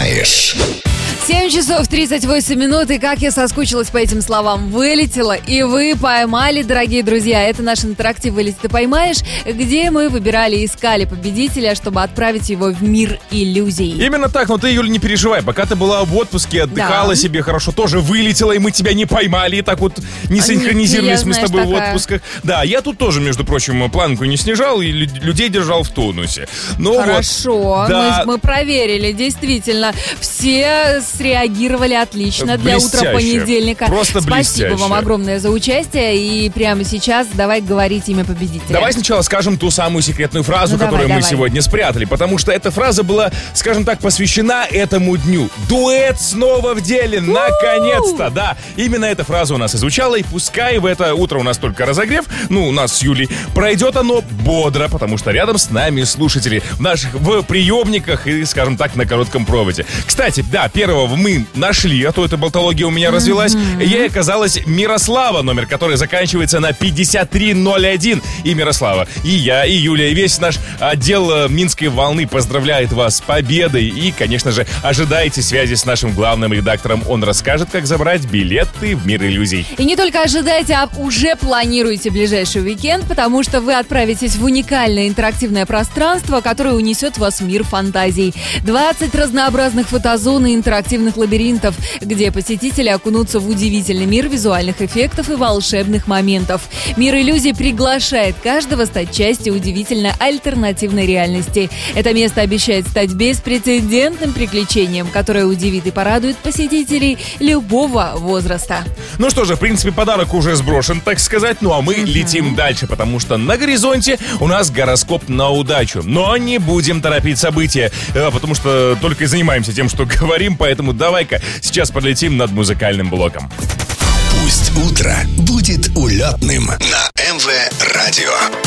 поймаешь». 7 часов 38 минут, и как я соскучилась по этим словам. Вылетела, и вы поймали, дорогие друзья. Это наш интерактив «Вылетит и поймаешь», где мы выбирали и искали победителя, чтобы отправить его в мир иллюзий. Именно так, но ты, Юль, не переживай. Пока ты была в отпуске, отдыхала себе хорошо, тоже вылетела, и мы тебя не поймали, и так вот не синхронизировались мы с тобой в отпусках. Да, я тут тоже, между прочим, планку не снижал и людей держал в тонусе. Но хорошо, вот, да. мы проверили, действительно, все среагировали отлично для утра понедельника. Просто Спасибо вам огромное за участие. И прямо сейчас давай говорить имя победителя. Давай сначала скажем ту самую секретную фразу, которую мы сегодня спрятали. Потому что эта фраза была, скажем так, посвящена этому дню. Дуэт снова в деле, наконец-то, да. Именно эта фраза у нас и звучала. И пускай в это утро у нас только разогрев, у нас с Юлей, пройдет оно бодро, потому что рядом с нами слушатели в приемниках и, скажем так, на коротком проводе. Кстати, да, первого мы нашли, а то эта болтология у меня развелась. Ей оказалась Мирослава, номер которой заканчивается на 5301. И Мирослава, и я, и Юля, и весь наш отдел Минской волны поздравляет вас с победой. И, конечно же, ожидайте связи с нашим главным редактором. Он расскажет, как забрать билеты в мир иллюзий. И не только ожидайте, а уже планируйте ближайший уикенд, потому что вы отправитесь в уникальное интерактивное пространство, которое унесет вас в мир фантазий. 20 разнообразных фотозон и интерактивных лабиринтов, где посетители окунутся в удивительный мир визуальных эффектов и волшебных моментов. Мир иллюзий приглашает каждого стать частью удивительной альтернативной реальности. Это место обещает стать беспрецедентным приключением, которое удивит и порадует посетителей любого возраста. Ну что же, в принципе, подарок уже сброшен, так сказать. Ну а мы летим дальше, потому что на горизонте у нас гороскоп на удачу. Но не будем торопить события, потому что только и занимаемся тем, что говорим, поэтому давай-ка сейчас полетим над музыкальным блоком. Пусть утро будет улетным на МВ Радио.